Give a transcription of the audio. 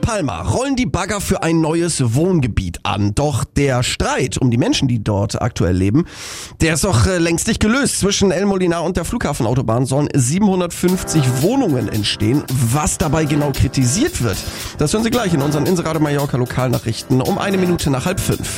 Palma rollen die Bagger für ein neues Wohngebiet an. Doch der Streit um die Menschen, die dort aktuell leben, der ist doch längst nicht gelöst. Zwischen El Molinar und der Flughafenautobahn sollen 750 Wohnungen entstehen. Was dabei genau kritisiert wird, das hören Sie gleich in unseren Inseradio Mallorca Lokalnachrichten um 1 Minute nach 4:30.